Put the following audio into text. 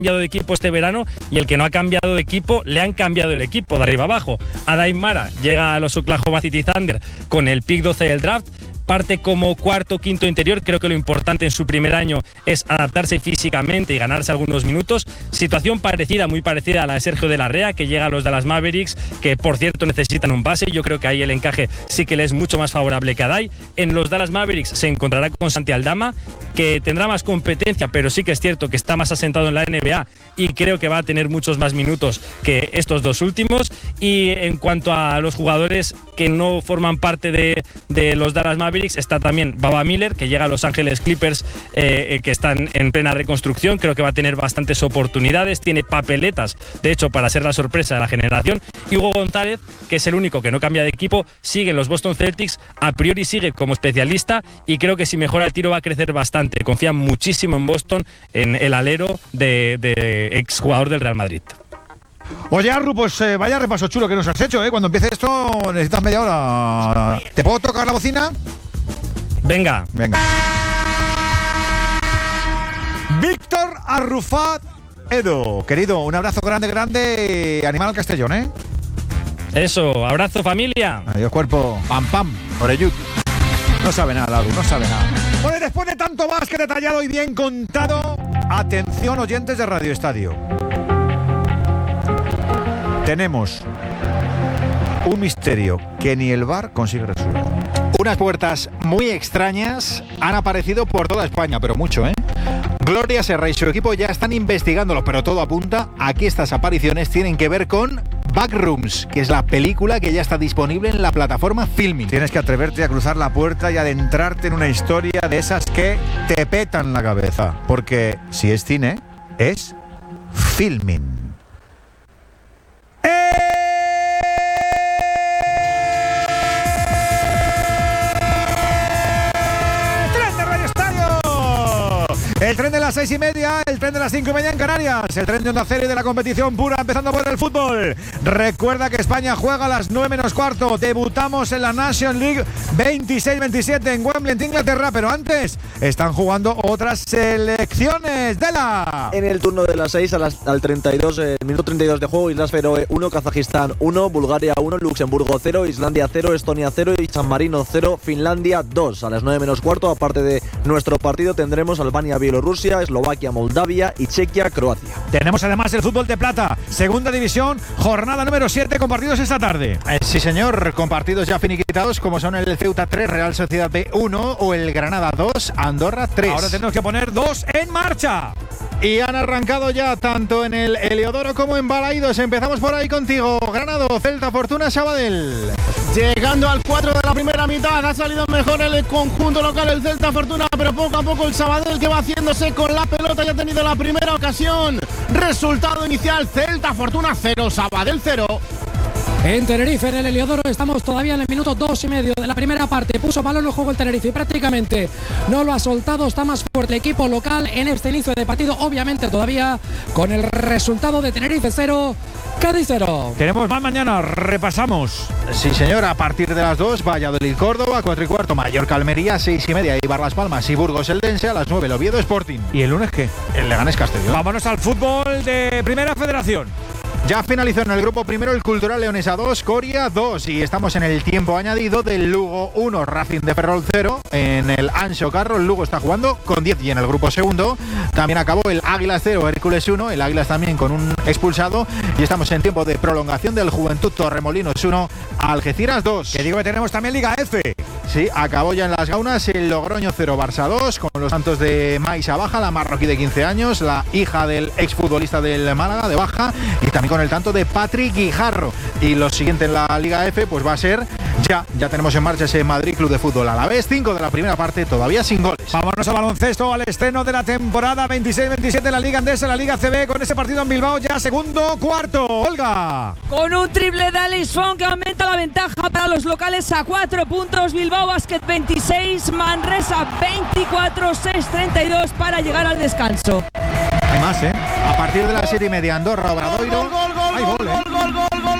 cambiado de equipo este verano y el que no ha cambiado de equipo, le han cambiado el equipo de arriba abajo. Adai Mara llega a los Oklahoma City Thunder con el pick 12 del draft. Parte como cuarto, quinto interior. Creo que lo importante en su primer año es adaptarse físicamente y ganarse algunos minutos. Situación parecida, muy parecida a la de Sergio de la Rea, que llega a los Dallas Mavericks, que por cierto necesitan un base. Yo creo que ahí el encaje sí que le es mucho más favorable que a Adai. En los Dallas Mavericks se encontrará con Santi Aldama, que tendrá más competencia, pero sí que es cierto que está más asentado en la NBA y creo que va a tener muchos más minutos que estos dos últimos. Y en cuanto a los jugadores que no forman parte de los Dallas Mavericks, está también Baba Miller, que llega a Los Ángeles Clippers, que están en plena reconstrucción. Creo que va a tener bastantes oportunidades, tiene papeletas, de hecho, para ser la sorpresa de la generación. Y Hugo González, que es el único que no cambia de equipo, sigue en los Boston Celtics, a priori sigue como especialista y creo que si mejora el tiro va a crecer bastante. Confía muchísimo en Boston, en el alero de exjugador del Real Madrid. Oye, Arru, pues vaya repaso chulo que nos has hecho, ¿eh? Cuando empiece esto necesitas media hora. ¿Te puedo tocar la bocina? Venga. Víctor Arrufat Edo, querido, un abrazo grande, animal al Castellón, ¿eh? Eso, abrazo familia. Adiós, cuerpo. Pam, pam, oreyut. No sabe nada, Arru, no sabe nada. Bueno, después de tanto más que detallado y bien contado, atención, oyentes de Radio Estadio. Tenemos un misterio que ni el VAR consigue resolver. Unas puertas muy extrañas han aparecido por toda España, pero mucho, ¿eh? Gloria Serra y su equipo ya están investigándolo, pero todo apunta a que estas apariciones tienen que ver con Backrooms, que es la película que ya está disponible en la plataforma Filmin. Tienes que atreverte a cruzar la puerta y adentrarte en una historia de esas que te petan la cabeza, porque si es cine, es Filmin. El tren de las 6:30, el tren de las 5:30 en Canarias, el tren de Onda Cero y de la competición pura, empezando por el fútbol. Recuerda que España juega a las 9:15. Debutamos en la National League 26-27 en Wembley, en Inglaterra, pero antes están jugando otras selecciones. En el turno de las 6 al 32, el minuto 32 de juego, Islas Feroe 1, Kazajistán 1, Bulgaria 1, Luxemburgo 0, Islandia 0, Estonia 0 y San Marino 0, Finlandia 2. A las 9:15, aparte de nuestro partido, tendremos Albania, Bielorrusia, Eslovaquia, Moldavia y Chequia, Croacia. Tenemos además el fútbol de plata, segunda división, jornada número 7, con partidos esta tarde. Sí, señor, con partidos ya finiquitados, como son el Ceuta 3, Real Sociedad B 1 o el Granada 2, Andorra 3. Ahora tenemos que poner 2 en marcha. Y han arrancado ya tanto en el Heliodoro como en Balaidos. Empezamos por ahí contigo, Granado, Celta, Fortuna, Sabadell. Llegando al 4 de la primera mitad, ha salido mejor el conjunto local, el Celta Fortuna, pero poco a poco el Sabadell, que va haciéndose con la pelota, ya ha tenido la primera ocasión. Resultado inicial, Celta Fortuna 0, Sabadell 0. En Tenerife, en el Heliodoro, estamos todavía en el minuto 2,5 de la primera parte. Puso balón en juego el Tenerife y prácticamente no lo ha soltado. Está más fuerte el equipo local en este inicio de partido, obviamente todavía con el resultado de Tenerife 0, Cádiz 0. Tenemos más mañana, repasamos. Sí, señor, a partir de las 2, Valladolid, Córdoba, 4:15, Mallorca, Almería, 6:30, Eibar, Las Palmas y Burgos, Eldense, a las 9, el Oviedo, Sporting. ¿Y el lunes qué? El Leganés, Castellón. Vámonos al fútbol de Primera Federación. Ya finalizó en el grupo primero el Cultural Leonesa 2, Coria 2 y estamos en el tiempo añadido del Lugo 1, Racing de Ferrol 0 en el Anxo Carro. El Lugo está jugando con 10 y en el grupo segundo también acabó el Águilas 0, Hércules 1, el Águilas también con un expulsado y estamos en tiempo de prolongación del Juventud Torremolinos 1, Algeciras 2. Que digo que tenemos también Liga F. Sí, acabó ya en las Gaunas el Logroño 0, Barça 2 con los santos de Maisa Baja, la marroquí de 15 años, la hija del exfutbolista del Málaga de Baja y también con el tanto de Patrick Guijarro. Y lo siguiente en la Liga F pues va a ser ya tenemos en marcha ese Madrid Club de Fútbol Alavés, 5 de la primera parte, todavía sin goles. Vámonos a baloncesto, al estreno de la temporada 26-27 en la Liga Andesa, la Liga CB, con ese partido en Bilbao ya segundo cuarto. Olga. Con un triple de Alex Fong que aumenta la ventaja para los locales a 4 puntos. Bilbao Basket 26, Manresa 24, 6-32 para llegar al descanso. Hay más, ¿eh? A partir de las 7:30, Andorra, Obradoiro. Gol,